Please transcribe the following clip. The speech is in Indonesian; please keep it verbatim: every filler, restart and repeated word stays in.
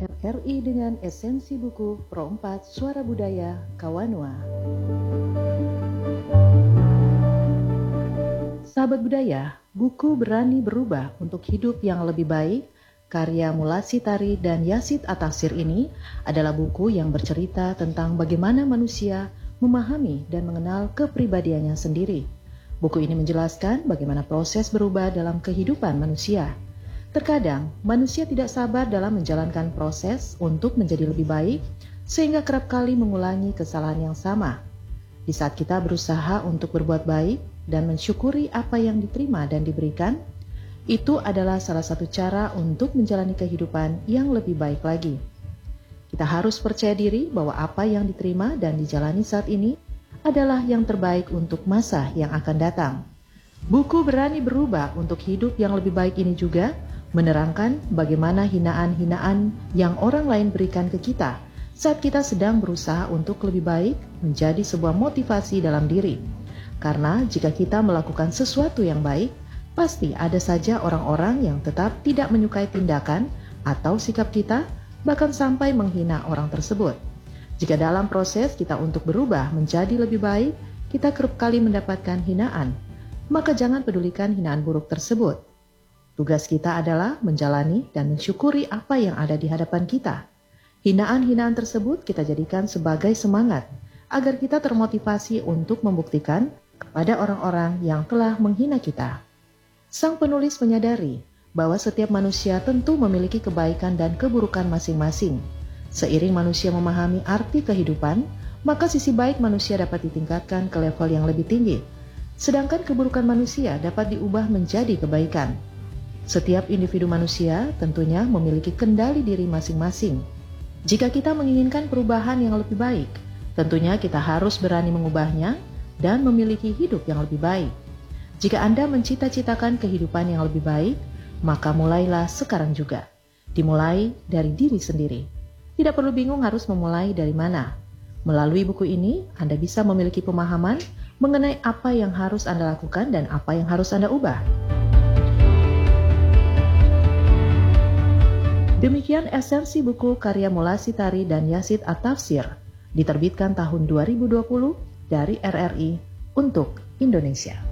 R I dengan esensi buku Pro empat Suara Budaya Kawanua. Sahabat budaya, buku Berani Berubah untuk Hidup yang Lebih Baik, karya Mulasi Tari dan Yazid At-Tafsir ini adalah buku yang bercerita tentang bagaimana manusia memahami dan mengenal kepribadiannya sendiri. Buku ini menjelaskan bagaimana proses berubah dalam kehidupan manusia. Terkadang, manusia tidak sabar dalam menjalankan proses untuk menjadi lebih baik, sehingga kerap kali mengulangi kesalahan yang sama. Di saat kita berusaha untuk berbuat baik dan mensyukuri apa yang diterima dan diberikan, itu adalah salah satu cara untuk menjalani kehidupan yang lebih baik lagi. Kita harus percaya diri bahwa apa yang diterima dan dijalani saat ini adalah yang terbaik untuk masa yang akan datang. Buku Berani Berubah untuk Hidup yang Lebih Baik ini juga menerangkan bagaimana hinaan-hinaan yang orang lain berikan ke kita saat kita sedang berusaha untuk lebih baik menjadi sebuah motivasi dalam diri. Karena jika kita melakukan sesuatu yang baik, pasti ada saja orang-orang yang tetap tidak menyukai tindakan atau sikap kita, bahkan sampai menghina orang tersebut. Jika dalam proses kita untuk berubah menjadi lebih baik, kita kerap kali mendapatkan hinaan, maka jangan pedulikan hinaan buruk tersebut. Tugas kita adalah menjalani dan mensyukuri apa yang ada di hadapan kita. Hinaan-hinaan tersebut kita jadikan sebagai semangat agar kita termotivasi untuk membuktikan kepada orang-orang yang telah menghina kita. Sang penulis menyadari bahwa setiap manusia tentu memiliki kebaikan dan keburukan masing-masing. Seiring manusia memahami arti kehidupan, maka sisi baik manusia dapat ditingkatkan ke level yang lebih tinggi, sedangkan keburukan manusia dapat diubah menjadi kebaikan. Setiap individu manusia tentunya memiliki kendali diri masing-masing. Jika kita menginginkan perubahan yang lebih baik, tentunya kita harus berani mengubahnya dan memiliki hidup yang lebih baik. Jika Anda mencita-citakan kehidupan yang lebih baik, maka mulailah sekarang juga. Dimulai dari diri sendiri. Tidak perlu bingung harus memulai dari mana. Melalui buku ini, Anda bisa memiliki pemahaman mengenai apa yang harus Anda lakukan dan apa yang harus Anda ubah. Demikian esensi buku karya Mulasi Tari dan Yazid At-Tafsir, diterbitkan tahun dua ribu dua puluh dari R R I untuk Indonesia.